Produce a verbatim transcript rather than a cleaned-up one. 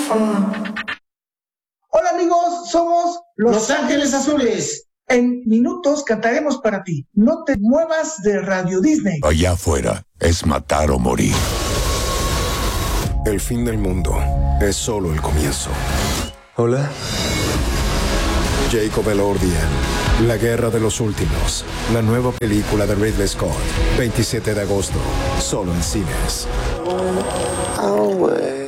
Hola amigos, somos Los, Los Ángeles Azules. En minutos cantaremos para ti. No te muevas de Radio Disney. Allá afuera es matar o morir. El fin del mundo es solo el comienzo. Hola. Jacob Elordi, La Guerra de los Últimos. La nueva película de Ridley Scott. veintisiete de agosto. Solo en cines. Oh,